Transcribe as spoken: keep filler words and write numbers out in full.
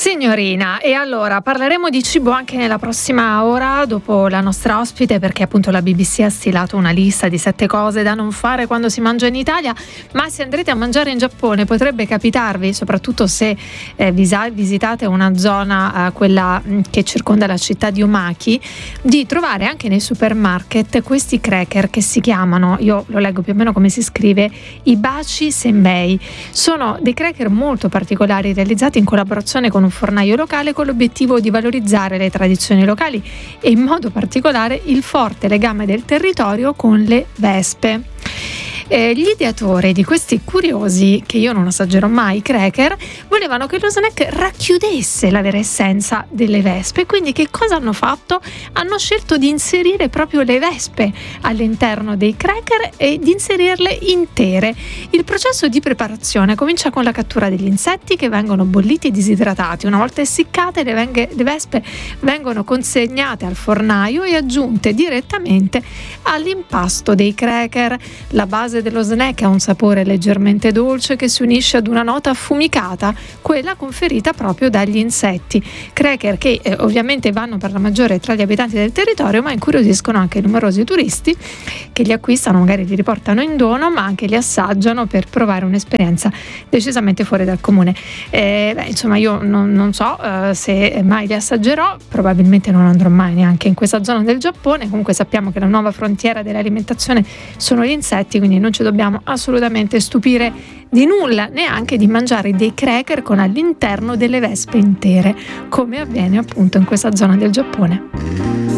Signorina, e allora parleremo di cibo anche nella prossima ora dopo la nostra ospite, perché appunto la B B C ha stilato una lista di sette cose da non fare quando si mangia in Italia, ma se andrete a mangiare in Giappone potrebbe capitarvi, soprattutto se eh, visa- visitate una zona, eh, quella che circonda la città di Omaki, di trovare anche nei supermarket questi cracker che si chiamano, io lo leggo più o meno come si scrive, Hibachi Senbei. Sono dei cracker molto particolari realizzati in collaborazione con un fornaio locale con l'obiettivo di valorizzare le tradizioni locali e in modo particolare il forte legame del territorio con le vespe. Eh, gli ideatori di questi curiosi, che io non assaggerò mai, cracker, volevano che lo snack racchiudesse la vera essenza delle vespe. Quindi che cosa hanno fatto? Hanno scelto di inserire proprio le vespe all'interno dei cracker e di inserirle intere. Il processo di preparazione comincia con la cattura degli insetti che vengono bolliti e disidratati. Una volta essiccate, le, venghe, le vespe vengono consegnate al fornaio e aggiunte direttamente all'impasto dei cracker. La base dello snack ha un sapore leggermente dolce che si unisce ad una nota affumicata, quella conferita proprio dagli insetti. Cracker che eh, ovviamente vanno per la maggiore tra gli abitanti del territorio, ma incuriosiscono anche numerosi turisti che li acquistano, magari li riportano in dono, ma anche li assaggiano per provare un'esperienza decisamente fuori dal comune. Eh, beh, insomma, io non, non so eh, se mai li assaggerò, probabilmente non andrò mai neanche in questa zona del Giappone. Comunque sappiamo che la nuova frontiera dell'alimentazione sono gli insetti, quindi non ci dobbiamo assolutamente stupire di nulla, neanche di mangiare dei cracker con all'interno delle vespe intere, come avviene appunto in questa zona del Giappone.